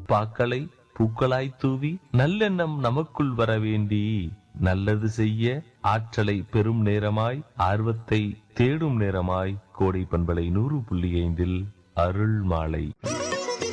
பாக்களை பூக்களாய் தூவி நல்லெண்ணம் நமக்குள் வர வேண்டி நல்லது செய்ய ஆற்றலை பெறும் நேரமாய் ஆர்வத்தை தேடும் நேரமாய் கோடை பண்பலை 100.5 அருள் மாலை.